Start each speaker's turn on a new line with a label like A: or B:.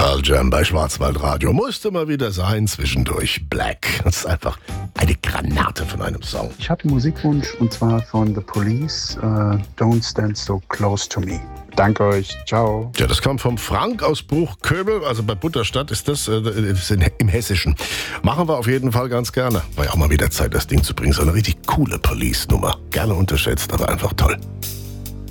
A: Pearl Jam bei Schwarzwaldradio. Musste mal wieder sein zwischendurch. Black. Das ist einfach eine Granate von einem Song.
B: Ich habe einen Musikwunsch und zwar von The Police, Don't Stand So Close to Me. Danke euch. Ciao.
A: Ja, das kommt vom Frank aus Bruchköbel. Also bei Butterstadt ist das im Hessischen. Machen wir auf jeden Fall ganz gerne. War ja auch mal wieder Zeit, das Ding zu bringen. So eine richtig coole Police-Nummer. Gerne unterschätzt, aber einfach toll.